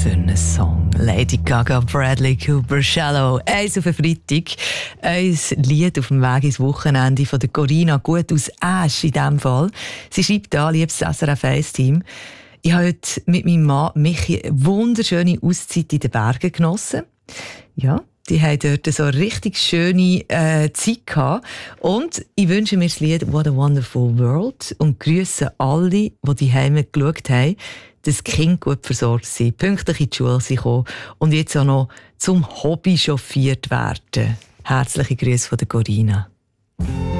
für einen Song? Lady Gaga, Bradley Cooper, Shallow. Eins auf den Freitag. Ein Lied auf dem Weg ins Wochenende von der Corinna, gut aus Asch in diesem Fall. Sie schreibt da, liebes SRF 1-Team, ich habe heute mit meinem Mann Michi eine wunderschöne Auszeit in den Bergen genossen. Ja, die haben dort so eine richtig schöne Zeit gehabt. Und ich wünsche mir das Lied «What a Wonderful World» und grüße alle, die die Heime geschaut haben, dass die Kinder gut versorgt sind, pünktlich in die Schule sind gekommen und jetzt auch noch zum Hobby chauffiert werden. Herzliche Grüße von der Corinna.